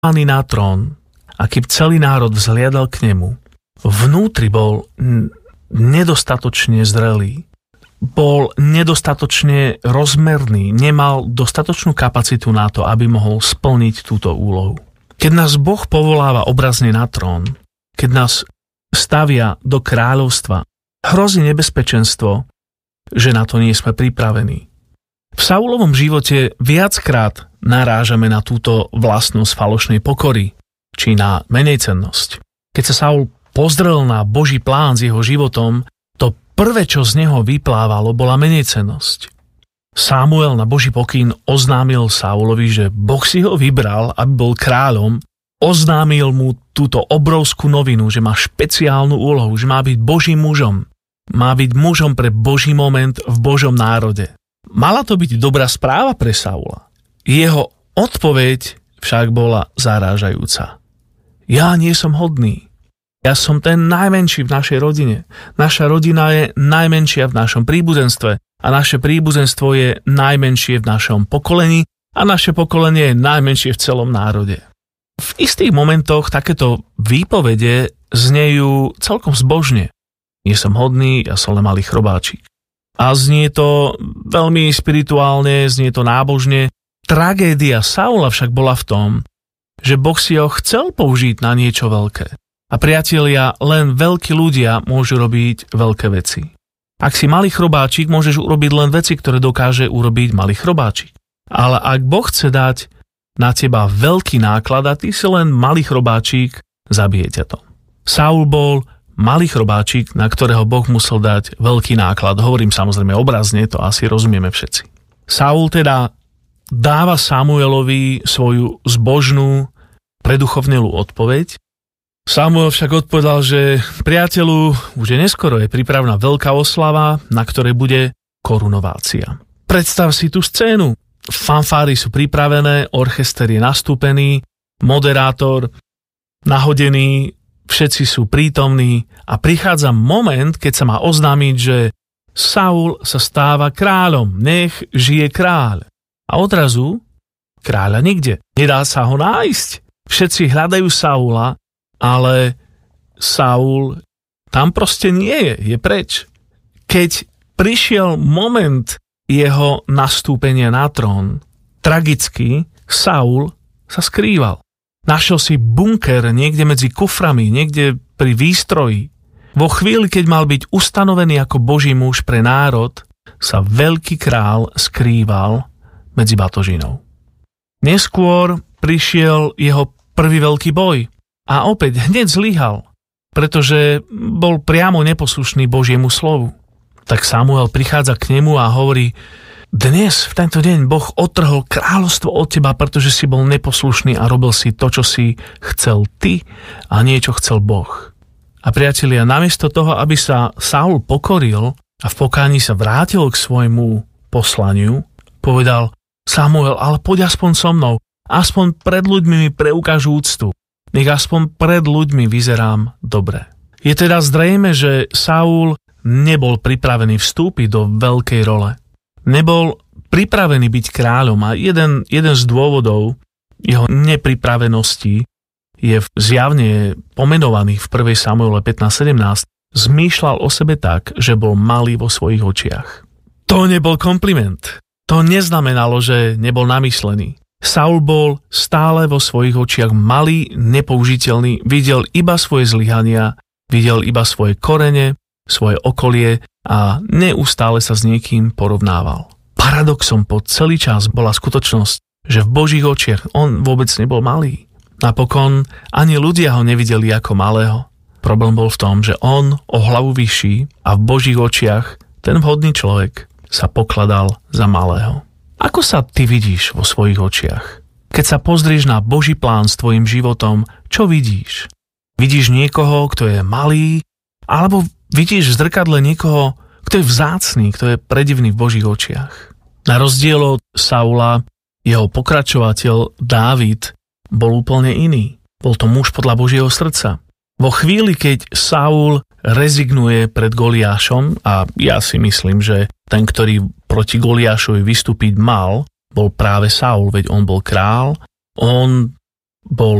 na trón a keď celý národ vzhliadal k nemu, vnútri bol nedostatočne zrelý, bol nedostatočne rozmerný, nemal dostatočnú kapacitu na to, aby mohol splniť túto úlohu. Keď nás Boh povoláva obrazne na trón, keď nás stavia do kráľovstva, hrozí nebezpečenstvo, že na to nie sme pripravení. V Saulovom živote viackrát narážame na túto vlastnosť falošnej pokory, či na menejcennosť. Keď sa Saul pozrel na Boží plán s jeho životom, to prvé, čo z neho vyplávalo, bola menejcennosť. Samuel na Boží pokyn oznámil Saulovi, že Boh si ho vybral, aby bol kráľom, oznámil mu túto obrovskú novinu, že má špeciálnu úlohu, že má byť Božím mužom. Má byť mužom pre Boží moment v Božom národe. Mala to byť dobrá správa pre Saula. Jeho odpoveď však bola zarážajúca. Ja nie som hodný. Ja som ten najmenší v našej rodine. Naša rodina je najmenšia v našom príbuzenstve a naše príbuzenstvo je najmenšie v našom pokolení a naše pokolenie je najmenšie v celom národe. V istých momentoch takéto výpovede znejú celkom zbožne. Nie som hodný, ja som len malý chrobáčik. A znie to veľmi spirituálne, znie to nábožne. Tragédia Saula však bola v tom, že Boh si ho chcel použiť na niečo veľké. A priatelia, len veľkí ľudia môžu robiť veľké veci. Ak si malý chrobáčik, môžeš urobiť len veci, ktoré dokáže urobiť malý chrobáčik. Ale ak Boh chce dať na teba veľký náklad a ty si len malý chrobáčik, zabije ťa to. Saul bol malý chrobáčik, na ktorého Boh musel dať veľký náklad. Hovorím samozrejme obrazne, to asi rozumieme všetci. Saul teda dáva Samuelovi svoju zbožnú, preduchovnelú odpoveď. Samuel však odpovedal, že priateľu, už je neskoro, je pripravená veľká oslava, na ktorej bude korunovácia. Predstav si tú scénu. Fanfáry sú pripravené, orchester je nastúpený, moderátor nahodený, všetci sú prítomní a prichádza moment, keď sa má oznámiť, že Saul sa stáva kráľom, nech žije kráľ. A odrazu kráľa nikde. Nedá sa ho nájsť. Všetci hľadajú Saula, ale Saul tam proste nie je preč. Keď prišiel moment jeho nastúpenia na trón, tragicky Saul sa skrýval. Našiel si bunker niekde medzi kuframi, niekde pri výstroji. Vo chvíli, keď mal byť ustanovený ako Boží muž pre národ, sa veľký král skrýval medzi batožinou. Neskôr prišiel jeho prvý veľký boj a opäť hneď zlyhal, pretože bol priamo neposlušný Božiemu slovu. Tak Samuel prichádza k nemu a hovorí: dnes, v tento deň, Boh odtrhol kráľovstvo od teba, pretože si bol neposlušný a robil si to, čo si chcel ty a nie, čo chcel Boh. A priatelia, namiesto toho, aby sa Saul pokoril a v pokáni sa vrátil k svojmu poslaniu, povedal: Samuel, ale poď aspoň so mnou, aspoň pred ľuďmi mi preukážu úctu. Nech aspoň pred ľuďmi vyzerám dobre. Je teda zrejme, že Saul nebol pripravený vstúpiť do veľkej role. Nebol pripravený byť kráľom a jeden z dôvodov jeho nepripravenosti je zjavne pomenovaný v 1. Samuele 15:17. Zmýšľal o sebe tak, že bol malý vo svojich očiach. To nebol kompliment. To neznamenalo, že nebol namyslený. Saul bol stále vo svojich očiach malý, nepoužiteľný, videl iba svoje zlyhania, videl iba svoje korene, svoje okolie a neustále sa s niekým porovnával. Paradoxom po celý čas bola skutočnosť, že v Božích očiach on vôbec nebol malý. Napokon ani ľudia ho nevideli ako malého. Problém bol v tom, že on o hlavu vyšší a v Božích očiach ten vhodný človek sa pokladal za malého. Ako sa ty vidíš vo svojich očiach? Keď sa pozrieš na Boží plán s tvojim životom, čo vidíš? Vidíš niekoho, kto je malý, alebo vidíš v zrkadle niekoho, kto je vzácny, kto je predivný v Božích očiach? Na rozdiel od Saula, jeho pokračovateľ Dávid bol úplne iný. Bol to muž podľa Božieho srdca. Vo chvíli, keď Saul rezignuje pred Goliášom, a ja si myslím, že ten, ktorý proti Goliášovi vystúpiť mal, bol práve Saul, veď on bol král, on bol